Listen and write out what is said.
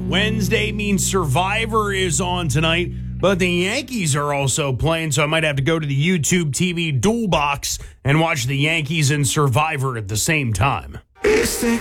Wednesday means Survivor is on tonight, but the Yankees are also playing, so I might have to go to the YouTube TV dual box and watch the Yankees and Survivor at the same time.